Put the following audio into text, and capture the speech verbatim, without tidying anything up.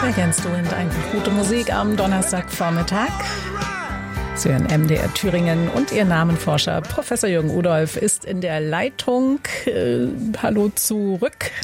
Against the Wind, einfach gute Musik am Donnerstagvormittag. Sie hören M D R Thüringen und Ihr Namenforscher Professor Jürgen Udolph ist in der Leitung. Äh, hallo zurück.